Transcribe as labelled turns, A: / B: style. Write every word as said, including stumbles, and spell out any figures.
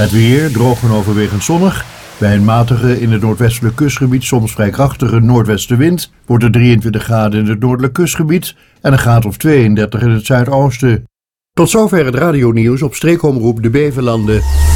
A: Het weer droog en overwegend zonnig. Bij een matige in het noordwestelijk kustgebied soms vrij krachtige noordwestenwind wordt het drieëntwintig graden in het noordelijk kustgebied en een graad of tweeëndertig in het zuidoosten. Tot zover het radionieuws op streekomroep De Beverlanden.